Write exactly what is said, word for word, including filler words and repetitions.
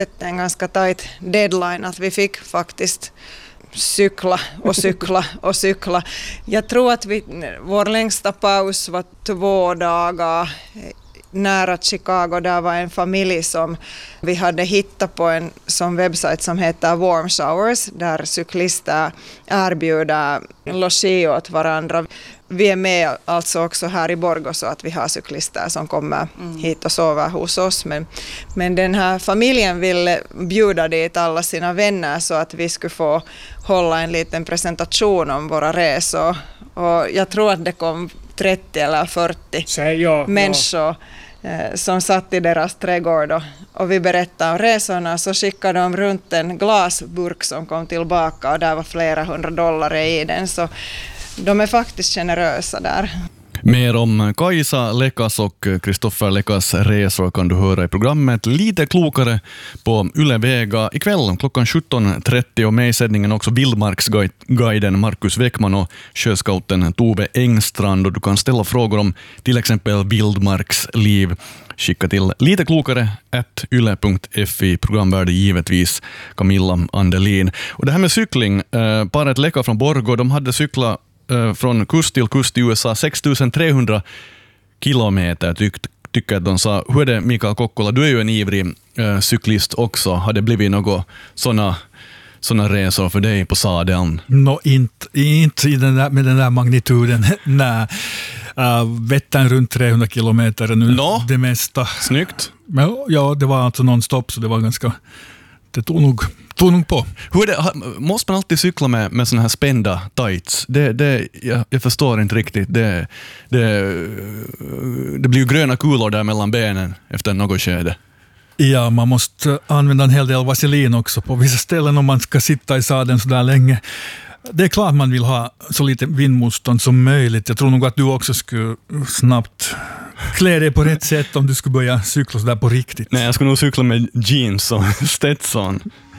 En ganska tight deadline att vi fick faktiskt cykla och cykla och cykla. Jag tror att vi, vår längsta paus var två dagar nära Chicago. Där var en familj som vi hade hittat på en som webbsajt som heter Warm Showers, där cyklister erbjuder logi åt varandra. Vi är med alltså också här i Borgå så att vi har cyklister som kommer mm. hit och sover hos oss. Men, men den här familjen ville bjuda dit alla sina vänner så att vi skulle få hålla en liten presentation om våra resor. Och jag tror att det kom trettio eller fyrtio så, ja, människor ja. eh, som satt i deras trädgård. Och, och vi berättade om resorna, så skickade de runt en glasburk som kom tillbaka och där var flera hundra dollar i den. Så de är faktiskt generösa där. Mer om Kajsa Lekas och Kristoffer Lekas resor kan du höra i programmet Lite klokare på Yle Vega ikväll klockan sjutton trettio, och med i sändningen också Vildmarksguiden Markus Weckman och sjöscouten Tove Engstrand. Och du kan ställa frågor om till exempel vildmarksliv. Skicka till lite klokare at yle punkt fi, programvärde givetvis Camilla Andelin. Och det här med cykling, eh, paret Leka från Borgå, de hade cyklat från kust till kust i U S A, sex tusen trehundra kilometer tyck, tycker att de sa. Hur är det, Mikael Kokkola? Du är ju en ivrig äh, cyklist också. Har det blivit något sådana såna resor för dig på sadeln? Nå, inte, inte i den där, med den där magnituden. Nej. Uh, Vättern runt trehundra kilometer nu, no. Det mesta. Snyggt. Men, ja, det var alltså non-stop, så det var ganska... Det tog nog, tog nog på. Hur är det? Måste man alltid cykla med, med såna här spända tights? Det, det, jag, jag förstår inte riktigt. Det, det, det blir ju gröna kulor där mellan benen efter något skede. Ja, man måste använda en hel del vaselin också på vissa ställen om man ska sitta i sadeln så där länge. Det är klart man vill ha så lite vindmotstånd som möjligt. Jag tror nog att du också skulle snabbt klä dig på rätt sätt om du skulle börja cykla så där på riktigt. Nej, jag skulle nog cykla med jeans och Stetson.